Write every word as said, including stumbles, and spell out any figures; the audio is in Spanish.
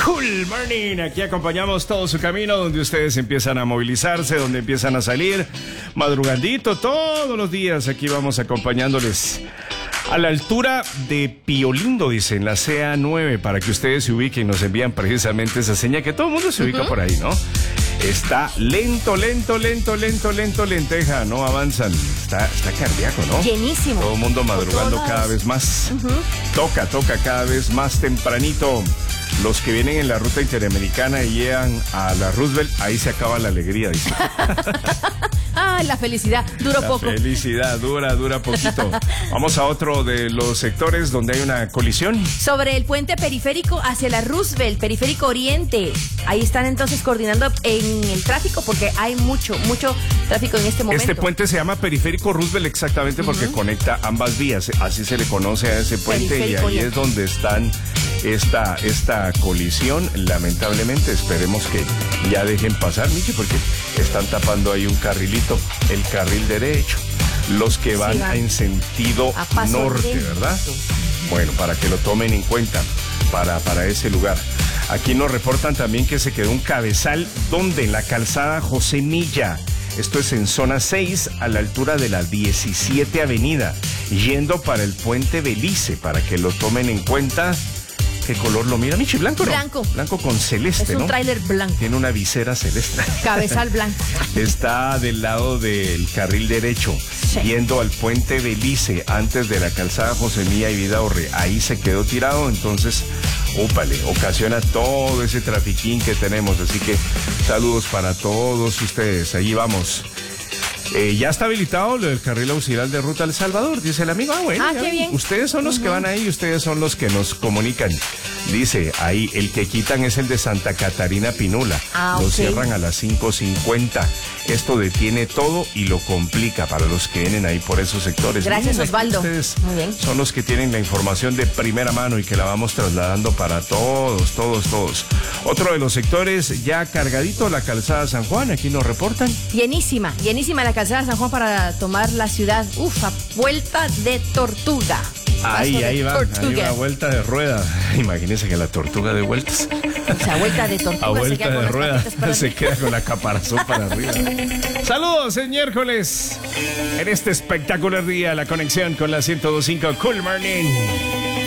Cool Morning, aquí acompañamos todo su camino, donde ustedes empiezan a movilizarse, donde empiezan a salir, madrugandito, todos los días aquí vamos acompañándoles. A la altura de Piolindo, dicen, la C A nueve, para que ustedes se ubiquen, nos envían precisamente esa señal, que todo el mundo se ubica uh-huh. por ahí, ¿no? Está lento, lento, lento, lento, lento, lenteja, no avanzan. Está, está cardíaco, ¿no? Llenísimo. Todo el mundo madrugando cada vez más. Uh-huh. Toca, toca cada vez más tempranito. Los que vienen en la ruta interamericana y llegan a la Roosevelt, ahí se acaba la alegría, dice. Ah, la felicidad, dura la poco. La felicidad, dura, dura poquito. Vamos a otro de los sectores donde hay una colisión. Sobre el puente periférico hacia la Roosevelt, periférico oriente. Ahí están entonces coordinando en el tráfico porque hay mucho, mucho tráfico en este momento. Este puente se llama periférico Roosevelt exactamente porque uh-huh. conecta ambas vías. Así se le conoce a ese puente periférico y ahí oriente. Es donde están esta, esta colisión. Lamentablemente esperemos que ya dejen pasar, Michi, porque están tapando ahí un carrilito, el carril derecho. Los que van, sí, van. en sentido norte, lento. ¿Verdad? Bueno, para que lo tomen en cuenta para, para ese lugar. Aquí nos reportan también que se quedó un cabezal, donde en la calzada José Milla. Esto es en zona seis, a la altura de la diecisiete avenida, yendo para el puente Belice, para que lo tomen en cuenta. ¿Qué color lo mira, Michi? ¿Blanco, no? Blanco. Blanco con celeste, ¿no? Es un ¿no? tráiler blanco. Tiene una visera celeste. Cabezal blanco. Está del lado del carril derecho, sí. yendo al puente Belice, antes de la calzada José Milla y Vidaurre. Ahí se quedó tirado, entonces, úpale, ocasiona todo ese trafiquín que tenemos. Así que saludos para todos ustedes. Allí vamos. Eh, ya está habilitado lo del carril auxiliar de Ruta El Salvador, dice el amigo. Ah, bueno, ah, qué bien. Ustedes son los uh-huh. que van ahí, ustedes son los que nos comunican. Dice ahí, el que quitan es el de Santa Catarina Pinula. Ah, lo okay. cierran a las cinco cincuenta. Esto detiene todo y lo complica para los que vienen ahí por esos sectores. Gracias, Miren, Osvaldo. Ustedes Muy bien. son los que tienen la información de primera mano y que la vamos trasladando para todos, todos, todos. Otro de los sectores ya cargadito, la calzada San Juan, aquí nos reportan. Llenísima, llenísima la calzada San Juan para tomar la ciudad. Uf, a vuelta de tortuga. Ahí, Paso ahí de va, tortuga. ahí va, vuelta de rueda. Imagínense que la tortuga de vueltas. O sea, vuelta de tortuga. A vuelta se de rueda, para se queda con la caparazón para arriba. Saludos, en miércoles. En este espectacular día, la conexión con la ciento dos punto cinco Cool Morning.